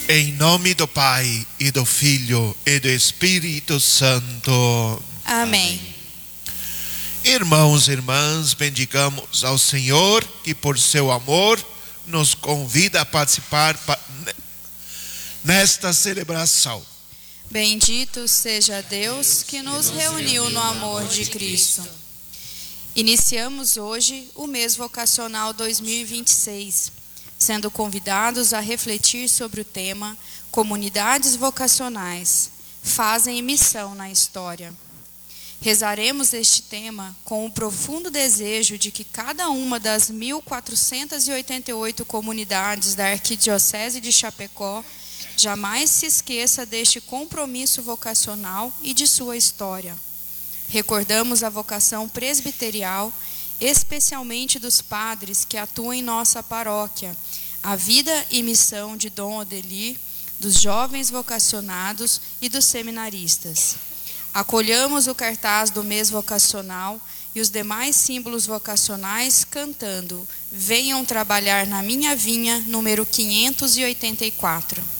Em nome do Pai, e do Filho, e do Espírito Santo. Amém. Irmãos e irmãs, bendigamos ao Senhor, que por seu amor nos convida a participar nesta celebração. Bendito seja Deus que nos reuniu no amor de Cristo. Iniciamos hoje o mês vocacional 2026, sendo convidados a refletir sobre o tema Comunidades Vocacionais, fazem missão na história. Rezaremos este tema com o profundo desejo de que cada uma das 1.488 comunidades da Arquidiocese de Chapecó jamais se esqueça deste compromisso vocacional e de sua história. Recordamos a vocação presbiterial, especialmente dos padres que atuam em nossa paróquia, a vida e missão de Dom Odelir, dos jovens vocacionados e dos seminaristas. Acolhamos o cartaz do mês vocacional e os demais símbolos vocacionais cantando Venham Trabalhar na Minha Vinha, número 584.